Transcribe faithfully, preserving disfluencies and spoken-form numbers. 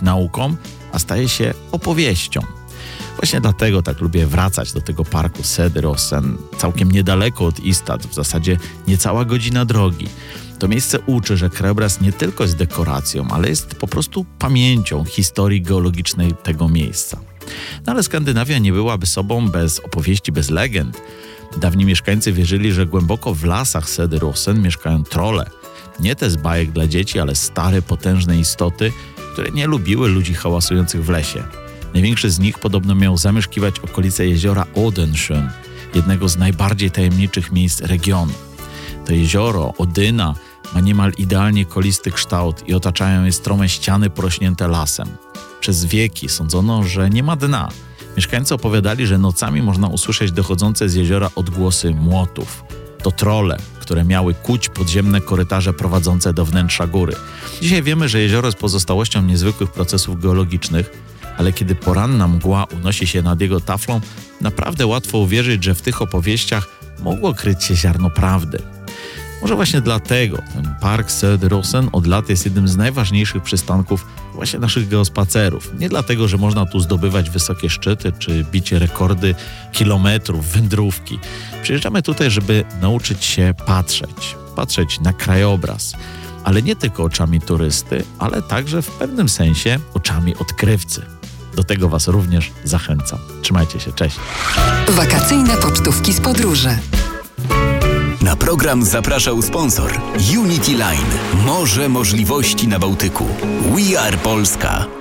być nauką, a staje się opowieścią. Właśnie dlatego tak lubię wracać do tego parku Söderåsen, całkiem niedaleko od Ystad, w zasadzie niecała godzina drogi. To miejsce uczy, że krajobraz nie tylko jest dekoracją, ale jest po prostu pamięcią historii geologicznej tego miejsca. No ale Skandynawia nie byłaby sobą bez opowieści, bez legend. Dawni mieszkańcy wierzyli, że głęboko w lasach Söderåsen mieszkają trolle. Nie te z bajek dla dzieci, ale stare, potężne istoty, które nie lubiły ludzi hałasujących w lesie. Największy z nich podobno miał zamieszkiwać okolice jeziora Odensjön, jednego z najbardziej tajemniczych miejsc regionu. To jezioro, Odyna, ma niemal idealnie kolisty kształt i otaczają je strome ściany porośnięte lasem. Przez wieki sądzono, że nie ma dna. Mieszkańcy opowiadali, że nocami można usłyszeć dochodzące z jeziora odgłosy młotów. To trolle, które miały kuć podziemne korytarze prowadzące do wnętrza góry. Dzisiaj wiemy, że jezioro jest pozostałością niezwykłych procesów geologicznych, ale kiedy poranna mgła unosi się nad jego taflą, naprawdę łatwo uwierzyć, że w tych opowieściach mogło kryć się ziarno prawdy. Może właśnie dlatego ten park Söderåsen od lat jest jednym z najważniejszych przystanków właśnie naszych geospacerów. Nie dlatego, że można tu zdobywać wysokie szczyty czy bić rekordy kilometrów wędrówki. Przyjeżdżamy tutaj, żeby nauczyć się patrzeć. Patrzeć na krajobraz. Ale nie tylko oczami turysty, ale także w pewnym sensie oczami odkrywcy. Do tego Was również zachęcam. Trzymajcie się, cześć. Wakacyjne pocztówki z podróży. Na program zapraszał sponsor Unity Line. Morze możliwości na Bałtyku. We are Polska.